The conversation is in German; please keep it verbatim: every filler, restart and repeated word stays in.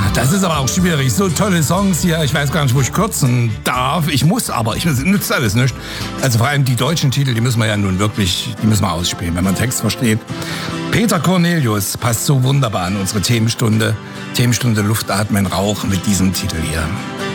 Das ist aber auch schwierig. So tolle Songs hier. Ich weiß gar nicht, wo ich kürzen darf. Ich muss aber. Ich nützt alles nicht. Also vor allem die deutschen Titel, die müssen wir ja nun wirklich, die müssen wir ausspielen, wenn man Text versteht. Peter Cornelius passt so wunderbar an unsere Themenstunde. Themenstunde Luft atmen, Rauch mit diesem Titel hier.